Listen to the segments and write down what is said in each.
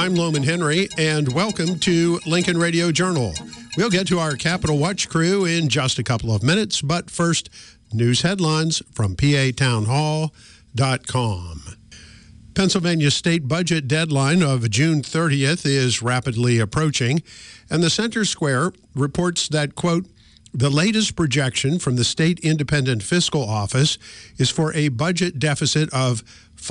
I'm Loman Henry, and welcome to Lincoln Radio Journal. We'll get to our Capitol Watch crew in just a couple of minutes, but first, news headlines from PATownhall.com. Pennsylvania's state budget deadline of June 30th is rapidly approaching, and the Center Square reports that, quote, the latest projection from the State Independent Fiscal Office is for a budget deficit of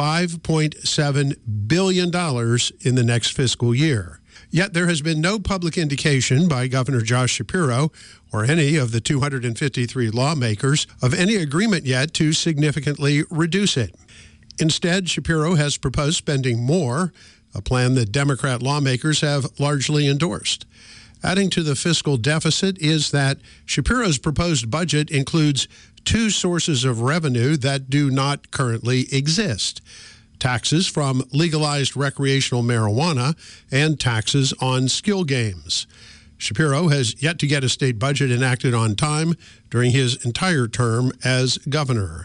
$5.7 billion in the next fiscal year. Yet there has been no public indication by Governor Josh Shapiro or any of the 253 lawmakers of any agreement yet to significantly reduce it. Instead, Shapiro has proposed spending more, a plan that Democrat lawmakers have largely endorsed. Adding to the fiscal deficit is that Shapiro's proposed budget includes two sources of revenue that do not currently exist: taxes from legalized recreational marijuana and taxes on skill games. Shapiro has yet to get a state budget enacted on time during his entire term as governor.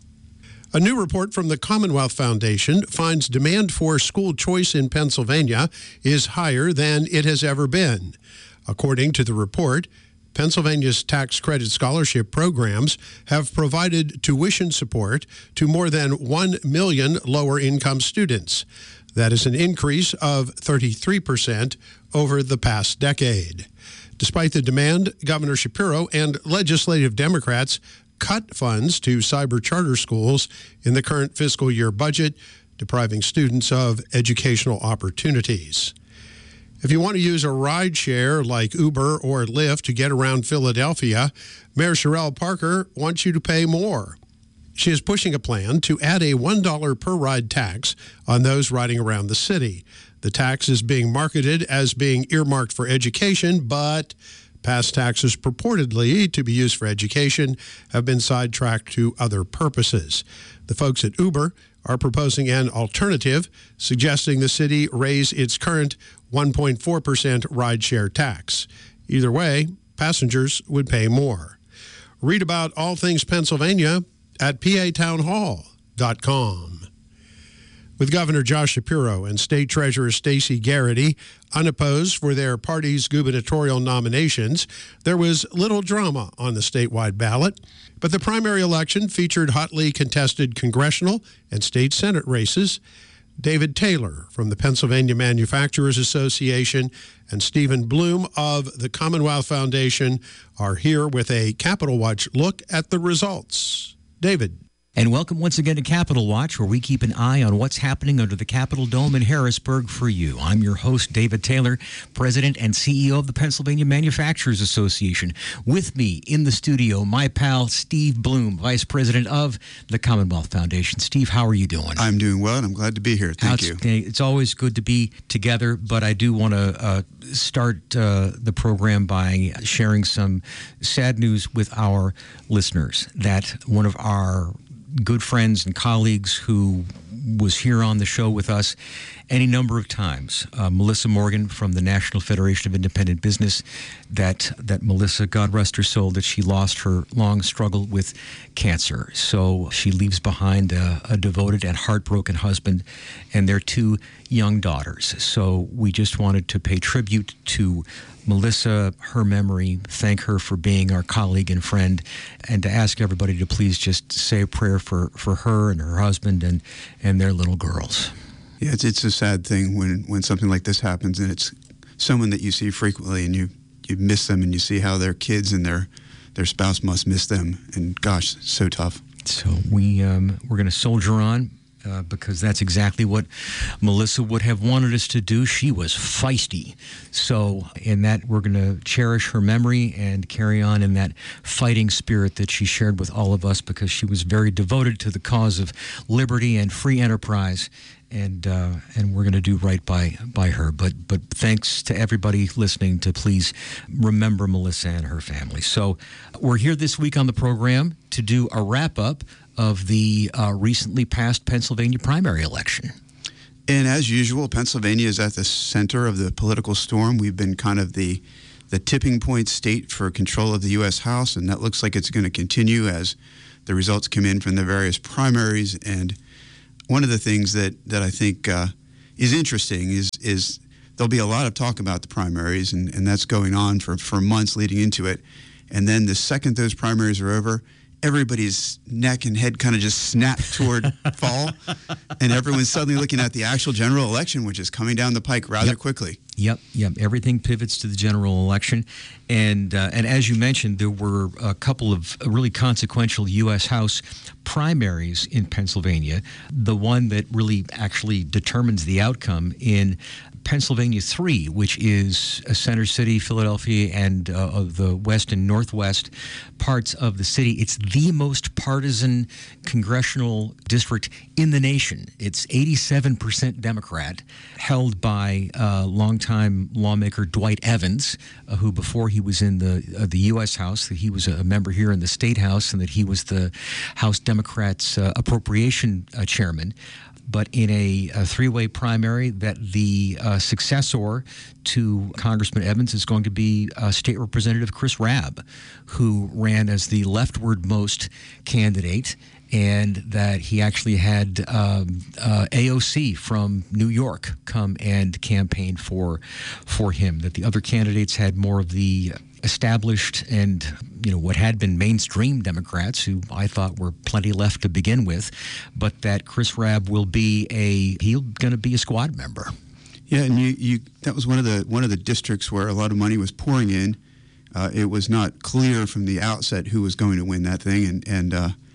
A new report from the Commonwealth Foundation finds demand for school choice in Pennsylvania is higher than it has ever been. According to the report, Pennsylvania's tax credit scholarship programs have provided tuition support to more than 1 million lower-income students. That is an increase of 33% over the past decade. Despite the demand, Governor Shapiro and legislative Democrats cut funds to cyber charter schools in the current fiscal year budget, depriving students of educational opportunities. If you want to use a ride share like Uber or Lyft to get around Philadelphia, Mayor Sherelle Parker wants you to pay more. She is pushing a plan to add a $1 per ride tax on those riding around the city. The tax is being marketed as being earmarked for education, but past taxes purportedly to be used for education have been sidetracked to other purposes. The folks at Uber are proposing an alternative, suggesting the city raise its current 1.4% rideshare tax. Either way, passengers would pay more. Read about all things Pennsylvania at PATownhall.com. With Governor Josh Shapiro and State Treasurer Stacey Garrity unopposed for their party's gubernatorial nominations, there was little drama on the statewide ballot. But the primary election featured hotly contested congressional and state Senate races. David Taylor from the Pennsylvania Manufacturers Association and Stephen Bloom of the Commonwealth Foundation are here with a Capitol Watch look at the results. David. And welcome once again to Capitol Watch, where we keep an eye on what's happening under the Capitol Dome in Harrisburg for you. I'm your host, David Taylor, President and CEO of the Pennsylvania Manufacturers Association. With me in the studio, my pal, Steve Bloom, Vice President of the Commonwealth Foundation. Steve, how are you doing? I'm doing well, and I'm glad to be here. Thank you. It's always good to be together, but I do want to start the program by sharing some sad news with our listeners that one of our good friends and colleagues who was here on the show with us any number of times, Melissa Morgan from the National Federation of Independent Business, that Melissa, God rest her soul, that she lost her long struggle with cancer. So she leaves behind a devoted and heartbroken husband and their two young daughters. So we just wanted to pay tribute to Melissa, her memory, thank her for being our colleague and friend, and to ask everybody to please just say a prayer for her and her husband and their little girls. Yeah, it's a sad thing when something like this happens, and it's someone that you see frequently, and you miss them, and you see how their kids and their spouse must miss them, and gosh, it's so tough. So we're going to soldier on. Because that's exactly what Melissa would have wanted us to do. She was feisty. So in that, we're going to cherish her memory and carry on in that fighting spirit that she shared with all of us, because she was very devoted to the cause of liberty and free enterprise. And we're going to do right by her. But thanks to everybody listening to please remember Melissa and her family. So we're here this week on the program to do a wrap-up of the recently passed Pennsylvania primary election. And as usual, Pennsylvania is at the center of the political storm. We've been kind of the tipping point state for control of the U.S. House, and that looks like it's going to continue as the results come in from the various primaries. And one of the things that I think is interesting is is there'll be a lot of talk about the primaries, and that's going on for months leading into it. And then the second those primaries are over, everybody's neck and head kind of just snap toward fall, and everyone's suddenly looking at the actual general election, which is coming down the pike rather quickly. Yep. Everything pivots to the general election, and as you mentioned, there were a couple of really consequential U.S. House primaries in Pennsylvania. The one that really actually determines the outcome in Pennsylvania 3, which is Center City, Philadelphia, and the west and northwest parts of the city. It's the most partisan congressional district in the nation. It's 87% Democrat, held by longtime lawmaker Dwight Evans, who before he was in the U.S. House, that he was a member here in the State House, and that he was the House Democrats' appropriation chairman. But in a three-way primary, that the successor to Congressman Evans is going to be State Representative Chris Rabb, who ran as the leftward-most candidate, and that he actually had AOC from New York come and campaign for him. That the other candidates had more of the established and what had been mainstream Democrats, who I thought were plenty left to begin with, but that Chris Rabb will be he's going to be a squad member. Yeah, and that was one of the districts where a lot of money was pouring in. It was not clear from the outset who was going to win that thing, and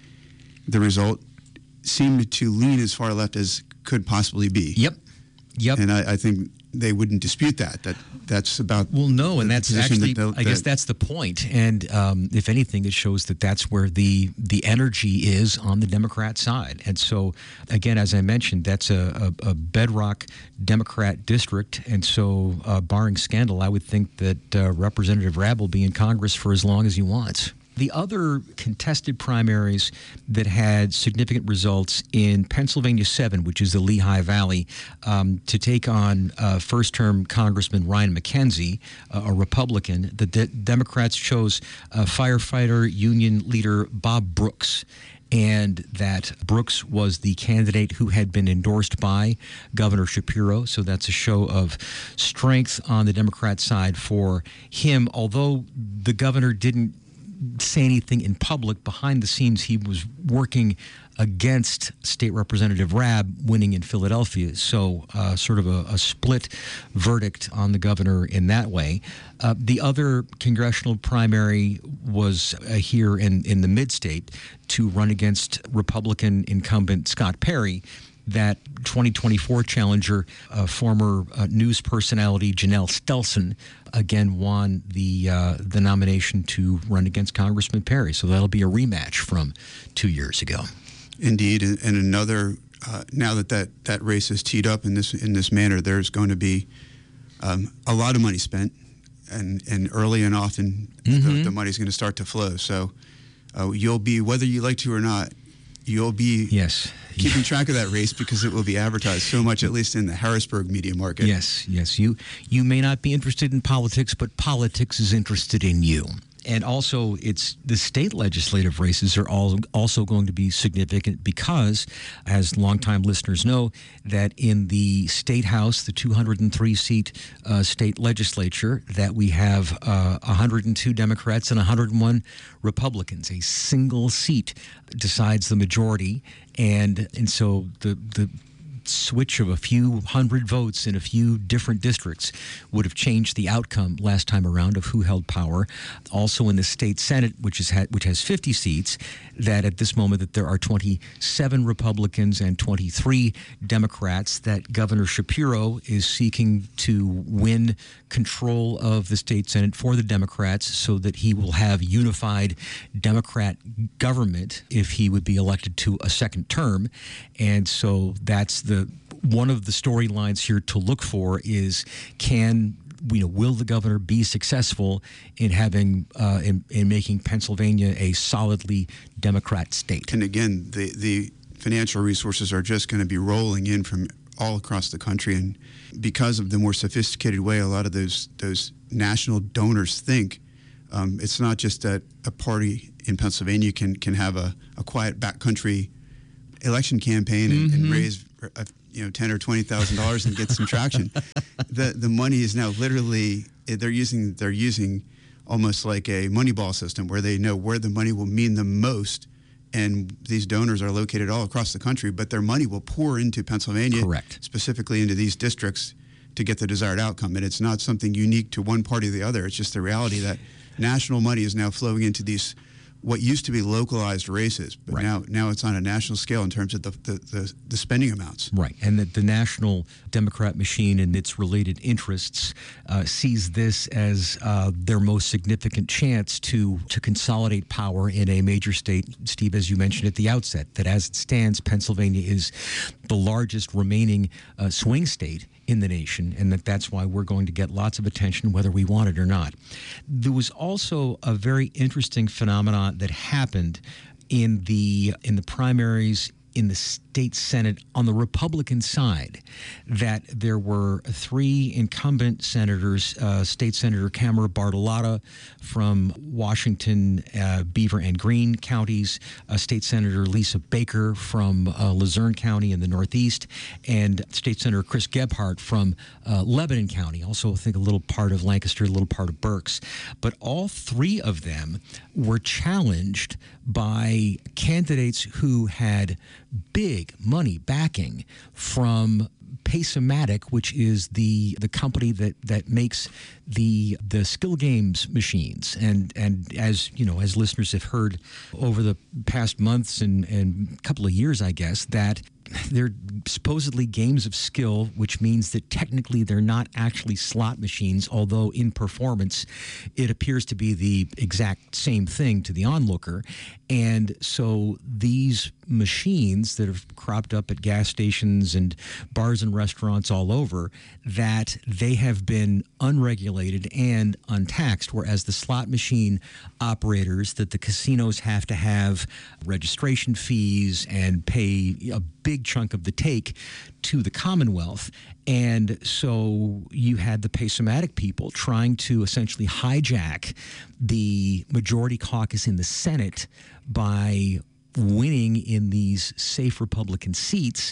the result seemed to lean as far left as could possibly be. Yep. And I think they wouldn't dispute that's about. Well, no, and that's actually, I guess that's the point. And if anything, it shows that that's where the energy is on the Democrat side. And so, again, as I mentioned, that's a bedrock Democrat district. And so, barring scandal, I would think that Representative Rabb will be in Congress for as long as he wants. The other contested primaries that had significant results in Pennsylvania 7, which is the Lehigh Valley, to take on first-term Congressman Ryan McKenzie, a Republican. The Democrats chose firefighter union leader Bob Brooks, and that Brooks was the candidate who had been endorsed by Governor Shapiro. So that's a show of strength on the Democrat side for him, although the governor didn't say anything in public. Behind the scenes, he was working against State Representative Rabb winning in Philadelphia. So sort of a split verdict on the governor in that way. The other congressional primary was here in the mid-state to run against Republican incumbent Scott Perry. That 2024 challenger, former news personality Janelle Stelson, again won the nomination to run against Congressman Perry. So that'll be a rematch from 2 years ago. Indeed, and another. Now that race is teed up in this manner, there's going to be a lot of money spent, and early and often the money's going to start to flow. So you'll be, whether you like to or not, you'll be keeping track of that race because it will be advertised so much, at least in the Harrisburg media market. Yes. You may not be interested in politics, but politics is interested in you. And also, it's the state legislative races are also going to be significant because, as longtime listeners know, that in the state house, the 203-seat state legislature, that we have 102 Democrats and 101 Republicans. A single seat decides the majority, and so the switch of a few hundred votes in a few different districts would have changed the outcome last time around of who held power. Also in the state Senate, which has 50 seats, that at this moment that there are 27 Republicans and 23 Democrats, that Governor Shapiro is seeking to win control of the state Senate for the Democrats so that he will have unified Democrat government if he would be elected to a second term. And so that's one of the storylines here to look for is will the governor be successful in having in making Pennsylvania a solidly Democrat state? And again, the financial resources are just going to be rolling in from all across the country, and because of the more sophisticated way a lot of those national donors think, it's not just that a party in Pennsylvania can have a quiet backcountry election campaign and raise $10,000 or $20,000 and get some traction. The money is now literally they're using almost like a Moneyball system where they know where the money will mean the most. And these donors are located all across the country, but their money will pour into Pennsylvania, correct, specifically into these districts to get the desired outcome. And it's not something unique to one party or the other. It's just the reality that national money is now flowing into these what used to be localized races, but right. now it's on a national scale in terms of the spending amounts. Right, and that the national Democrat machine and its related interests sees this as their most significant chance to consolidate power in a major state. Steve, as you mentioned at the outset, that as it stands, Pennsylvania is the largest remaining swing state in the nation, and that's why we're going to get lots of attention whether we want it or not. There was also a very interesting phenomenon that happened in the primaries in the state Senate on the Republican side, that there were three incumbent senators, State Senator Camera Bartolotta from Washington, Beaver and Greene counties, State Senator Lisa Baker from Luzerne County in the Northeast, and State Senator Chris Gebhardt from Lebanon County, also I think a little part of Lancaster, a little part of Berks. But all three of them were challenged by candidates who had big money backing from Pacematic, which is the company that makes the skill games machines, and as you know, as listeners have heard over the past months and couple of years, I guess, that they're supposedly games of skill, which means that technically they're not actually slot machines, although in performance it appears to be the exact same thing to the onlooker. And so these machines that have cropped up at gas stations and bars and restaurants all over, that they have been unregulated and untaxed, whereas the slot machine operators, that the casinos have to have registration fees and pay a big chunk of the take to the Commonwealth. And so you had the Pacematic people trying to essentially hijack the majority caucus in the Senate by winning in these safe Republican seats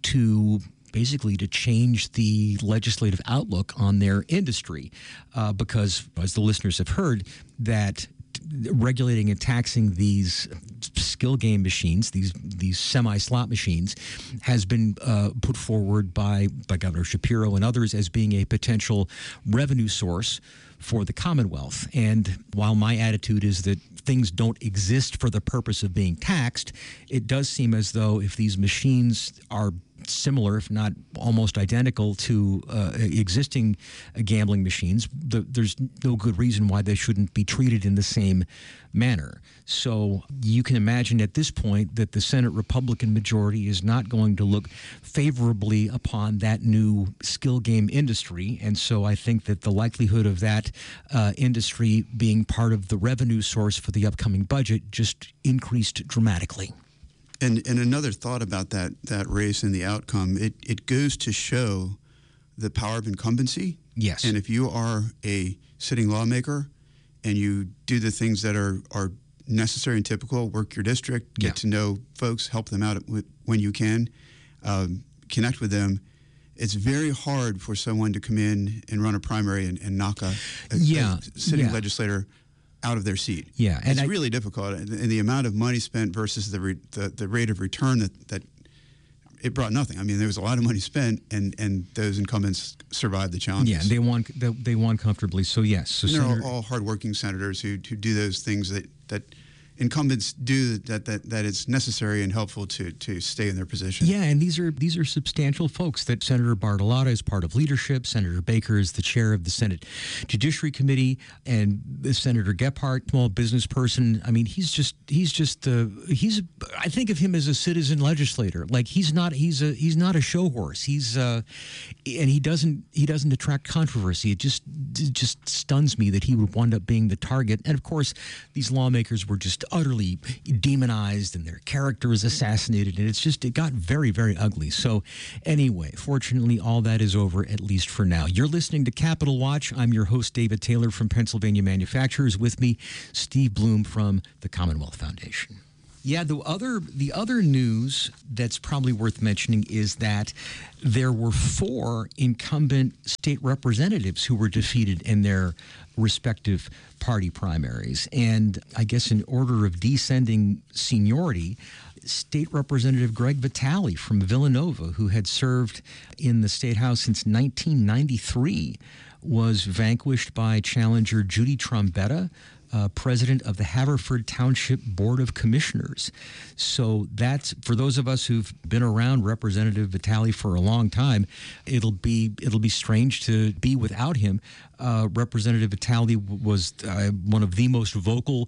to basically to change the legislative outlook on their industry, because, as the listeners have heard, that regulating and taxing these skill game machines, these semi-slot machines, has been put forward by Governor Shapiro and others as being a potential revenue source for the Commonwealth. And while my attitude is that things don't exist for the purpose of being taxed, it does seem as though if these machines are similar, if not almost identical to existing gambling machines, there's no good reason why they shouldn't be treated in the same manner. So you can imagine at this point that the Senate Republican majority is not going to look favorably upon that new skill game industry. And so I think that the likelihood of that industry being part of the revenue source for the upcoming budget just increased dramatically. And another thought about that race and the outcome, it goes to show the power of incumbency. Yes. And if you are a sitting lawmaker and you do the things that are necessary and typical, work your district, get to know folks, help them out when you can, connect with them, it's very hard for someone to come in and run a primary and knock a sitting legislator out of their seat. Yeah, and it's really difficult, and the amount of money spent versus the rate of return that it brought nothing. I mean, there was a lot of money spent, and those incumbents survived the challenges. Yeah, they won comfortably. So yes, so and they're all hardworking senators who do those things that incumbents do that it's necessary and helpful to stay in their position. Yeah, and these are substantial folks that Senator Bartolotta is part of leadership. Senator Baker is the chair of the Senate Judiciary Committee, and Senator Gebhardt, small business person. I mean, I think of him as a citizen legislator. Like he's not a show horse. And he doesn't attract controversy. It just stuns me that he would wind up being the target. And of course, these lawmakers were just utterly demonized and their character is assassinated, and it got very, very ugly. So anyway, fortunately, all that is over, at least for now. You're listening to Capital Watch. I'm your host, David Taylor from Pennsylvania Manufacturers. With me, Steve Bloom from the Commonwealth Foundation. Yeah, the other news that's probably worth mentioning is that there were 4 incumbent state representatives who were defeated in their respective party primaries. And I guess in order of descending seniority, State Representative Greg Vitale from Villanova, who had served in the State House since 1993, was vanquished by challenger Judy Trombetta, president of the Haverford Township Board of Commissioners. So that's, for those of us who've been around Representative Vitale for a long time, it'll be strange to be without him. Representative Vitale was one of the most vocal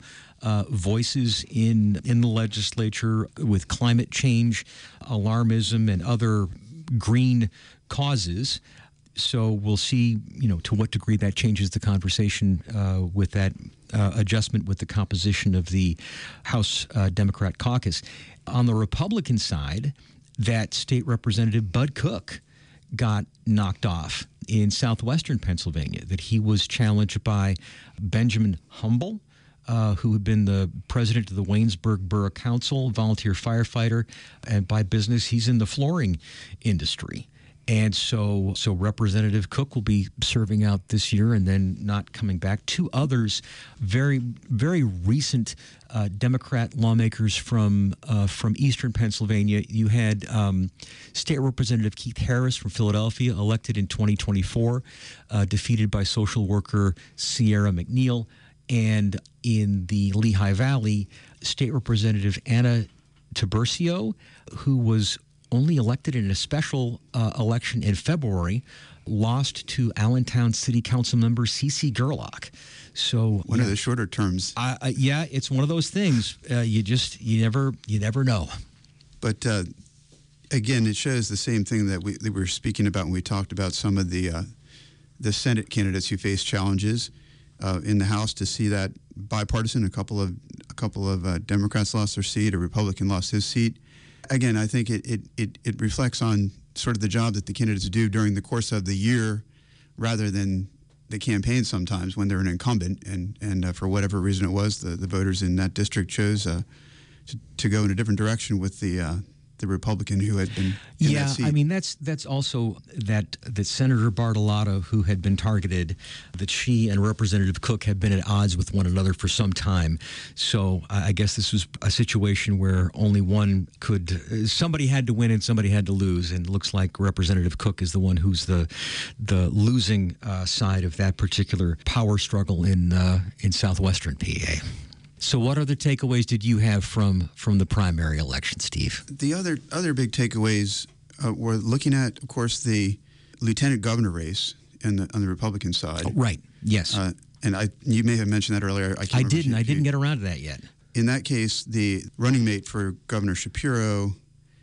voices in the legislature with climate change, alarmism, and other green causes. So we'll see, to what degree that changes the conversation with that adjustment with the composition of the House Democrat caucus. On the Republican side, that state representative Bud Cook got knocked off in southwestern Pennsylvania, that he was challenged by Benjamin Humble, who had been the president of the Waynesburg Borough Council, volunteer firefighter, and by business, he's in the flooring industry. And so Representative Cook will be serving out this year and then not coming back. 2 others, very, very recent Democrat lawmakers from eastern Pennsylvania. You had State Representative Keith Harris from Philadelphia, elected in 2024, defeated by social worker Sierra McNeil. And in the Lehigh Valley, State Representative Anna Tiburcio, who was only elected in a special election in February, lost to Allentown City Council member C.C. Gerlach. So one of the shorter terms. Yeah, it's one of those things. You never know. But again, it shows the same thing that we were speaking about when we talked about some of the Senate candidates who face challenges in the House. To see that bipartisan, a couple of Democrats lost their seat, a Republican lost his seat. Again, I think it reflects on sort of the job that the candidates do during the course of the year rather than the campaign sometimes when they're an incumbent. And for whatever reason it was, the voters in that district chose to go in a different direction with the Republican who had been in that seat. I mean, that's also that Senator Bartolotta, who had been targeted, that she and Representative Cook had been at odds with one another for some time. So I guess this was a situation where only somebody had to win and somebody had to lose. And it looks like Representative Cook is the one who's the losing side of that particular power struggle in southwestern PA. So what other takeaways did you have from the primary election, Steve? The other big takeaways were looking at, of course, the lieutenant governor race on the Republican side. Oh, right. Yes. And you may have mentioned that earlier. I didn't get around to that yet. In that case, the running mate for Governor Shapiro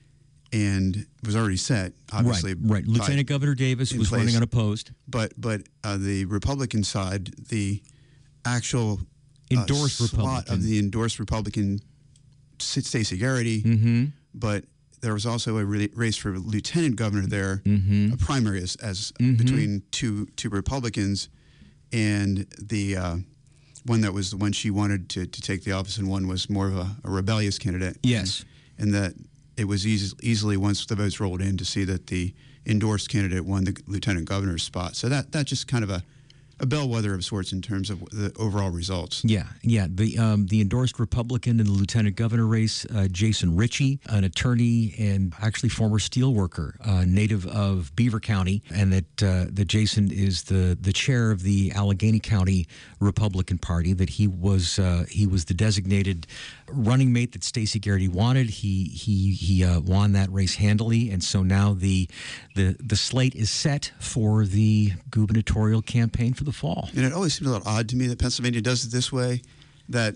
and was already set, obviously. Right. Lieutenant Governor Davis was running unopposed. But the Republican side, the actual endorsed slot Republican of the endorsed Republican Stacey Garrity, but there was also a race for lieutenant governor there, a primary as between two Republicans, and the one that was the one she wanted to take the office, and one was more of a rebellious candidate. Yes, and that it was easily once the votes rolled in to see that the endorsed candidate won the lieutenant governor's spot. So that just kind of a bellwether of sorts in terms of the overall results. Yeah. The endorsed Republican in the lieutenant governor race, Jason Ritchie, an attorney and actually former steelworker, native of Beaver County, and that Jason is the chair of the Allegheny County Republican Party. That he was the designated running mate that Stacey Garrity wanted. He won that race handily, and so now the slate is set for the gubernatorial campaign for the fall. And it always seems a little odd to me that Pennsylvania does it this way, that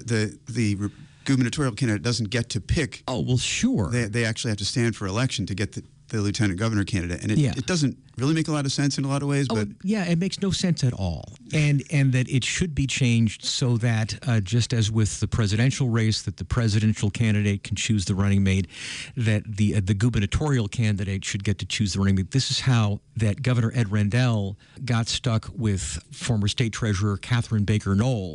the gubernatorial candidate doesn't get to pick. Oh, well, sure. They actually have to stand for election to get the lieutenant governor candidate. And it doesn't really make a lot of sense in a lot of ways. But yeah, it makes no sense at all. And that it should be changed so that just as with the presidential race, that the presidential candidate can choose the running mate, that the gubernatorial candidate should get to choose the running mate. This is how that Governor Ed Rendell got stuck with former state treasurer Catherine Baker Knoll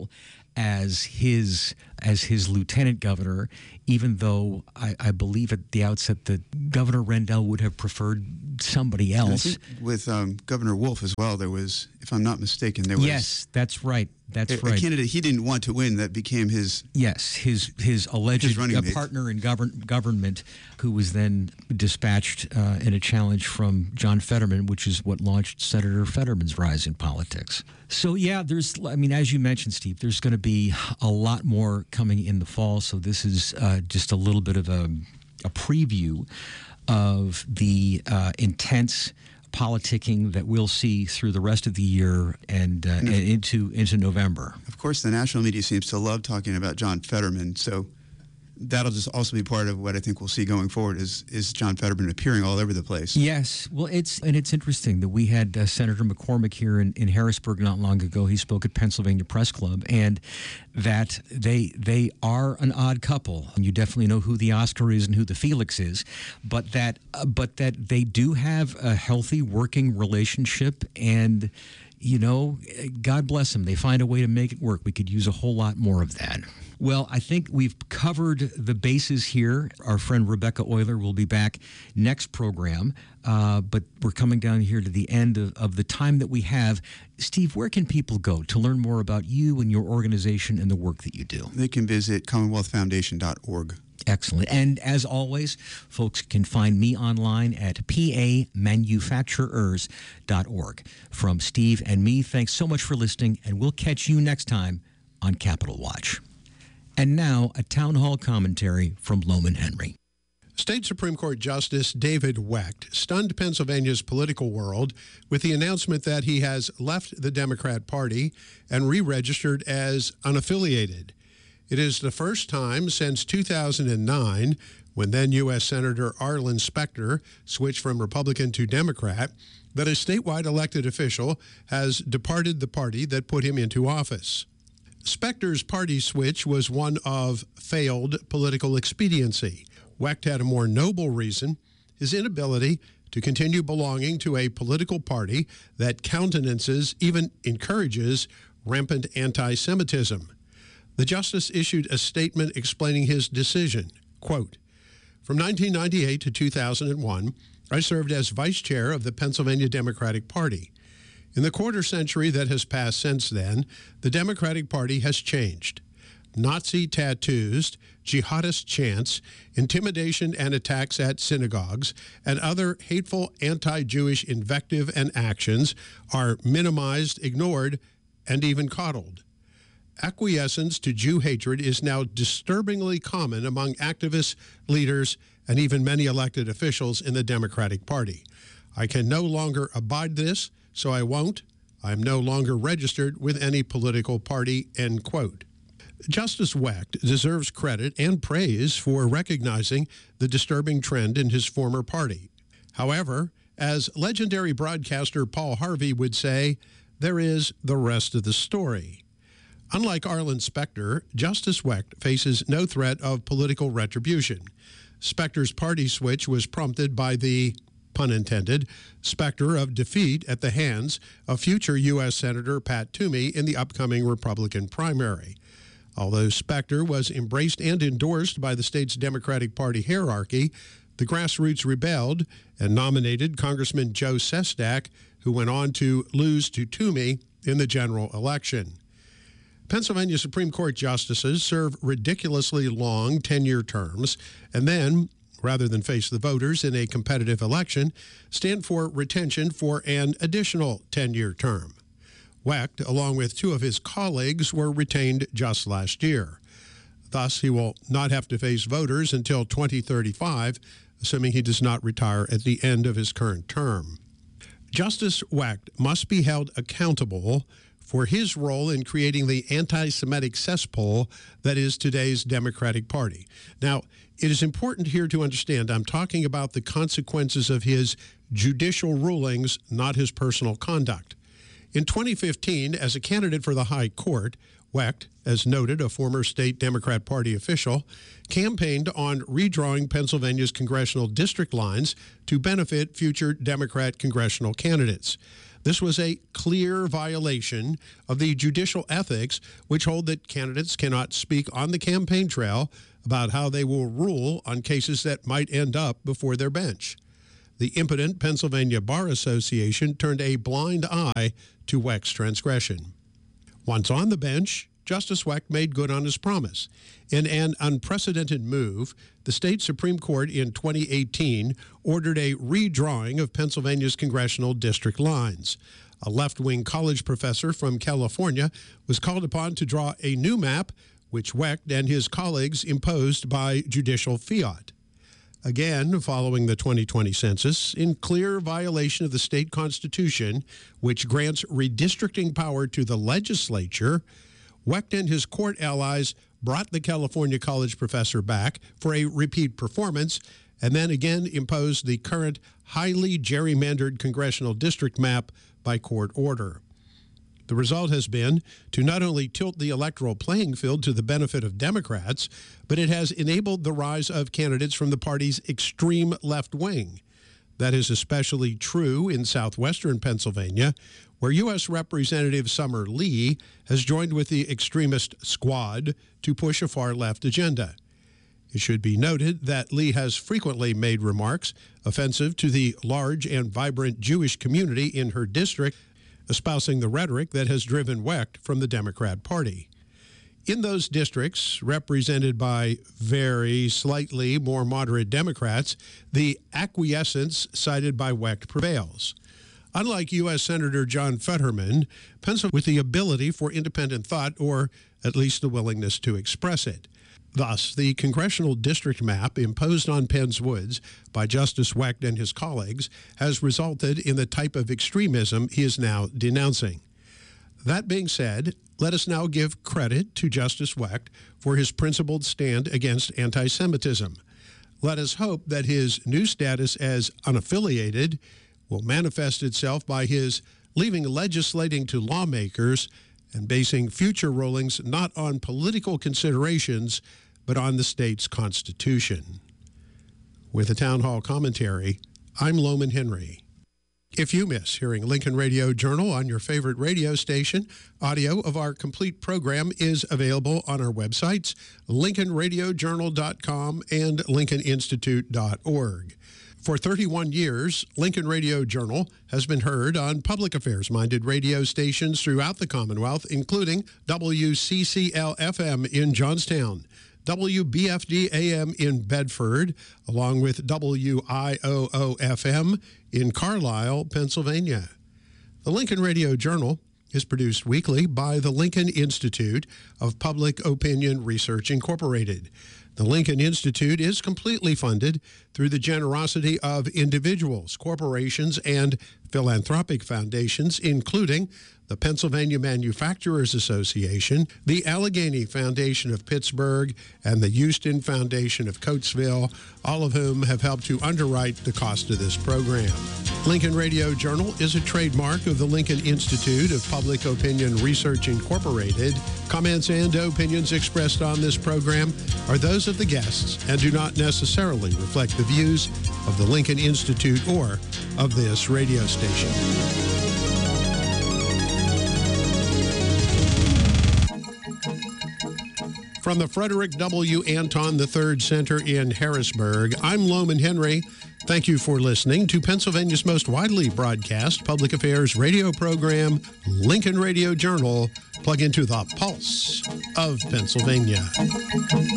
as his lieutenant governor, even though I believe at the outset that Governor Rendell would have preferred somebody else. I think with Governor Wolf as well, there was, if I'm not mistaken, there was... Yes, that's right. That's a right. candidate he didn't want to win that became his... Yes, his alleged running mate. partner in government, who was then dispatched in a challenge from John Fetterman, which is what launched Senator Fetterman's rise in politics. So, yeah, as you mentioned, Steve, there's going to be a lot more coming in the fall. So this is just a little bit of a preview of the intense politicking that we'll see through the rest of the year and into November. Of course, the national media seems to love talking about John Fetterman, so that'll just also be part of what I think we'll see going forward is John Fetterman appearing all over the place. Yes. Well, it's interesting that we had Senator McCormick here in Harrisburg not long ago. He spoke at Pennsylvania Press Club, and that they are an odd couple. And you definitely know who the Oscar is and who the Felix is, but that they do have a healthy working relationship, and God bless them. They find a way to make it work. We could use a whole lot more of that. Well, I think we've covered the bases here. Our friend Rebecca Euler will be back next program, but we're coming down here to the end of the time that we have. Steve, where can people go to learn more about you and your organization and the work that you do? They can visit CommonwealthFoundation.org. Excellent. And as always, folks can find me online at pamanufacturers.org. From Steve and me, thanks so much for listening, and we'll catch you next time on Capitol Watch. And now, a town hall commentary from Lowman Henry. State Supreme Court Justice David Wecht stunned Pennsylvania's political world with the announcement that he has left the Democrat Party and re-registered as unaffiliated. It is the first time since 2009, when then U.S. Senator Arlen Specter switched from Republican to Democrat, that a statewide elected official has departed the party that put him into office. Specter's party switch was one of failed political expediency. Wecht had a more noble reason: his inability to continue belonging to a political party that countenances, even encourages, rampant anti-Semitism. The justice issued a statement explaining his decision. Quote, "From 1998 to 2001, I served as vice chair of the Pennsylvania Democratic Party. In the quarter century that has passed since then, the Democratic Party has changed. Nazi tattoos, jihadist chants, intimidation and attacks at synagogues, and other hateful anti-Jewish invective and actions are minimized, ignored, and even coddled. Acquiescence to Jew hatred is now disturbingly common among activists, leaders, and even many elected officials in the Democratic Party. I can no longer abide this, so I won't. I am no longer registered with any political party," end quote. Justice Wecht deserves credit and praise for recognizing the disturbing trend in his former party. However, as legendary broadcaster Paul Harvey would say, there is the rest of the story. Unlike Arlen Specter, Justice Wecht faces no threat of political retribution. Specter's party switch was prompted by the, pun intended, specter of defeat at the hands of future U.S. Senator Pat Toomey in the upcoming Republican primary. Although Specter was embraced and endorsed by the state's Democratic Party hierarchy, the grassroots rebelled and nominated Congressman Joe Sestak, who went on to lose to Toomey in the general election. Pennsylvania Supreme Court justices serve ridiculously long 10-year terms and then, rather than face the voters in a competitive election, stand for retention for an additional 10-year term. Wecht, along with two of his colleagues, were retained just last year. Thus, he will not have to face voters until 2035, assuming he does not retire at the end of his current term. Justice Wecht must be held accountable for his role in creating the anti-Semitic cesspool that is today's Democratic Party. Now, it is important here to understand I'm talking about the consequences of his judicial rulings, not his personal conduct. In 2015, as a candidate for the High Court, Wecht, as noted, a former state Democrat Party official, campaigned on redrawing Pennsylvania's congressional district lines to benefit future Democrat congressional candidates. This was a clear violation of the judicial ethics, which hold that candidates cannot speak on the campaign trail about how they will rule on cases that might end up before their bench. The impotent Pennsylvania Bar Association turned a blind eye to Wecht's transgression. Once on the bench, Justice Wecht made good on his promise. In an unprecedented move, the state Supreme Court in 2018 ordered a redrawing of Pennsylvania's congressional district lines. A left-wing college professor from California was called upon to draw a new map, which Wecht and his colleagues imposed by judicial fiat. Again, following the 2020 census, in clear violation of the state constitution, which grants redistricting power to the legislature, Wecht and his court allies brought the California college professor back for a repeat performance and then again imposed the current highly gerrymandered congressional district map by court order. The result has been to not only tilt the electoral playing field to the benefit of Democrats, but it has enabled the rise of candidates from the party's extreme left wing. That is especially true in southwestern Pennsylvania, where U.S. Representative Summer Lee has joined with the extremist squad to push a far-left agenda. It should be noted that Lee has frequently made remarks offensive to the large and vibrant Jewish community in her district, espousing the rhetoric that has driven Wecht from the Democrat Party. In those districts, represented by very slightly more moderate Democrats, the acquiescence cited by Wecht prevails. Unlike U.S. Senator John Fetterman, Pennsylvania with the ability for independent thought, or at least the willingness to express it. Thus, the congressional district map imposed on Penn's Woods by Justice Wecht and his colleagues has resulted in the type of extremism he is now denouncing. That being said, let us now give credit to Justice Wecht for his principled stand against anti-Semitism. Let us hope that his new status as unaffiliated will manifest itself by his leaving legislating to lawmakers and basing future rulings not on political considerations, but on the state's constitution. With a town hall commentary, I'm Loman Henry. If you miss hearing Lincoln Radio Journal on your favorite radio station, audio of our complete program is available on our websites, lincolnradiojournal.com and lincolninstitute.org. For 31 years, Lincoln Radio Journal has been heard on public affairs-minded radio stations throughout the Commonwealth, including WCCL-FM in Johnstown, WBFD-AM in Bedford, along with WIOO-FM in Carlisle, Pennsylvania. The Lincoln Radio Journal is produced weekly by the Lincoln Institute of Public Opinion Research, Incorporated. The Lincoln Institute is completely funded through the generosity of individuals, corporations, and philanthropic foundations, including the Pennsylvania Manufacturers Association, the Allegheny Foundation of Pittsburgh, and the Houston Foundation of Coatesville, all of whom have helped to underwrite the cost of this program. Lincoln Radio Journal is a trademark of the Lincoln Institute of Public Opinion Research, Incorporated. Comments and opinions expressed on this program are those of the guests and do not necessarily reflect the views of the Lincoln Institute or of this radio station. From the Frederick W. Anton III Center in Harrisburg, I'm Loman Henry. Thank you for listening to Pennsylvania's most widely broadcast public affairs radio program, Lincoln Radio Journal. Plug into the pulse of Pennsylvania.